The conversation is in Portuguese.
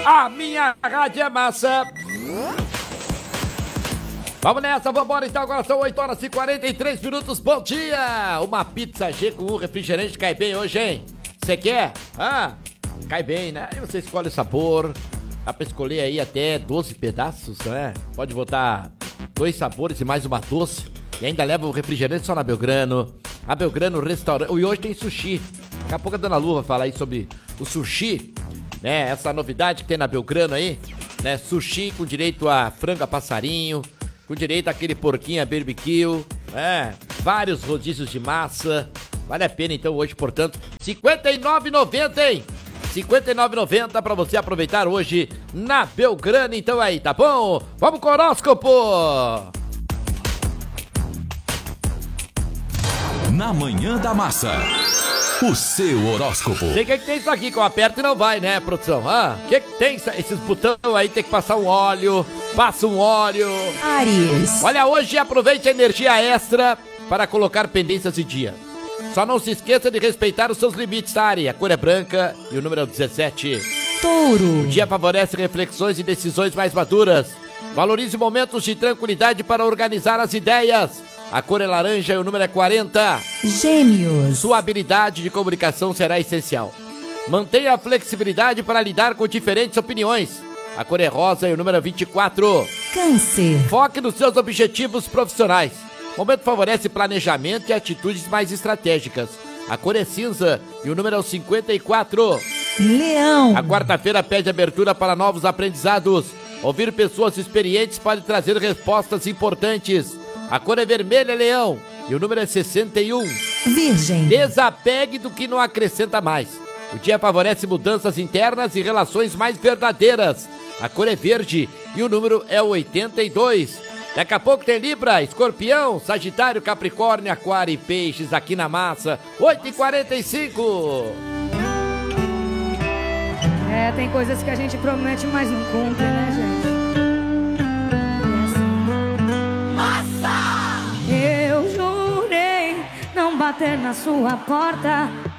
A minha rádio é massa. Vamos nessa, vambora então, agora são 8h43. Bom dia! Uma pizza G com um refrigerante cai bem hoje, hein? Você quer? Cai bem, né? Aí você escolhe o sabor. Dá pra escolher aí até 12 pedaços, né? Pode botar 2 sabores e mais uma doce. E ainda leva o refrigerante só na Belgrano. A Belgrano Restaurante. E hoje tem sushi. Daqui a pouco a Dona Lu vai falar aí sobre o sushi, né? Essa novidade que tem na Belgrano aí, né? Sushi com direito a frango a passarinho, com direito àquele porquinho a barbecue, vários rodízios de massa. Vale a pena então hoje, portanto, R$ 59,90, hein? R$ 59,90 pra você aproveitar hoje na Belgrano. Então aí, tá bom? Vamos com o horóscopo! Na Manhã da Massa, o seu horóscopo. Sei que tem isso aqui que eu aperto e não vai, né, produção? Que tem esses botões aí, tem que passar um óleo. Passa um óleo. Áries. Olha, hoje aproveite a energia extra para colocar pendências em dia. Só não se esqueça de respeitar os seus limites, Área. A cor é branca e o número é 17. Touro. O dia favorece reflexões e decisões mais maduras. Valorize momentos de tranquilidade para organizar as ideias. A cor é laranja e o número é 40. Gêmeos. Sua habilidade de comunicação será essencial. Mantenha a flexibilidade para lidar com diferentes opiniões. A cor é rosa e o número é 24. Câncer. Foque nos seus objetivos profissionais. O momento favorece planejamento e atitudes mais estratégicas. A cor é cinza e o número é 54. Leão. A quarta-feira pede abertura para novos aprendizados. Ouvir pessoas experientes pode trazer respostas importantes. A cor é vermelha, Leão, e o número é 61. Virgem. Desapegue do que não acrescenta mais. O dia favorece mudanças internas e relações mais verdadeiras. A cor é verde e o número é 82. Daqui a pouco tem Libra, Escorpião, Sagitário, Capricórnio, Aquário e Peixes aqui na massa. 8h45. Tem coisas que a gente promete, mas não cumpre, né, gente? Eu jurei não bater na sua porta,